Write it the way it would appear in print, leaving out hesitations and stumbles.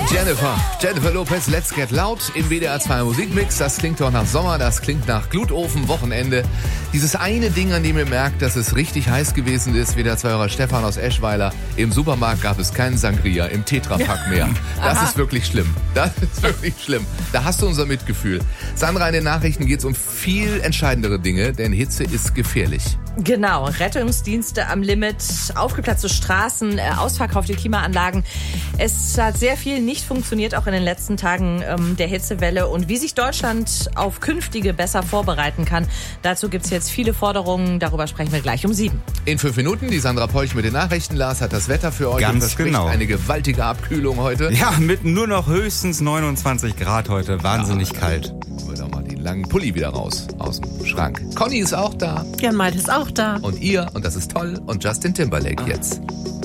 Jennifer Lopez, Let's Get Loud im WDR 2 Musikmix. Das klingt doch nach Sommer, das klingt nach Glutofen, Wochenende. Dieses eine Ding, an dem ihr merkt, dass es richtig heiß gewesen ist, WDR 2-Hörer Stefan aus Eschweiler. Im Supermarkt gab es keinen Sangria, im Tetrapack mehr. Das ist wirklich schlimm. Das ist wirklich schlimm. Da hast du unser Mitgefühl. Sandra, in den Nachrichten geht es um viel entscheidendere Dinge, denn Hitze ist gefährlich. Genau, Rettungsdienste am Limit, aufgeplatzte Straßen, ausverkaufte Klimaanlagen. Es hat sehr viel nicht funktioniert, auch in den letzten Tagen der Hitzewelle. Und wie sich Deutschland auf künftige besser vorbereiten kann, dazu gibt es jetzt viele Forderungen. Darüber sprechen wir gleich um 7. In 5 Minuten, die Sandra Peuch mit den Nachrichten. Lars hat das Wetter für euch. Ganz genau. Eine gewaltige Abkühlung heute. Ja, mit nur noch höchstens 29 Grad heute. Wahnsinnig kalt. Hol doch mal den langen Pulli wieder raus aus dem Schrank. Conny ist auch da. Jan Malte ist auch da. Und ihr, und das ist toll, und Justin Timberlake jetzt.